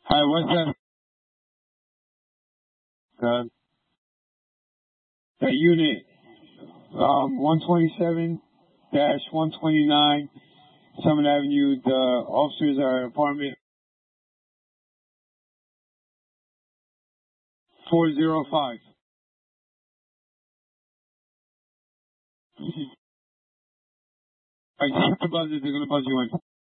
Hi, what's that? That unit, 127-129, Summit Avenue. The officers are at apartment 405. I hit the buzzer, they're gonna buzz you in.